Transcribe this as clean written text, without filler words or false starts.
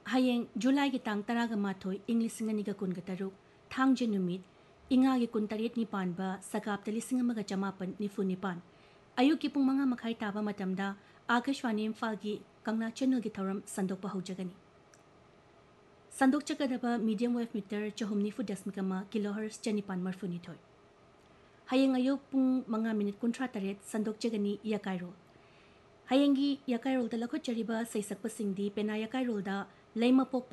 Hayeng July ki tang taraga mathoi English nga kun gataruk thang jenumit inga gi kun tarit ni pan ba sagap ta lising amaga jamapan ni fu ni pan ayu ki pung manga makhai taba matamda Akashwani Imphal gi Kangna channel gi thoram sandok pa hojagani sandok chakadaba medium wave meter chahumni fu dasmikama kilohertz chanipan marfuni thoi Hayeng ayu pung manga minute kuntra taret sandok chagani yakairo Hayengi yakairol da lakhot chariba saisak pasingdi pena yakairol da leima pok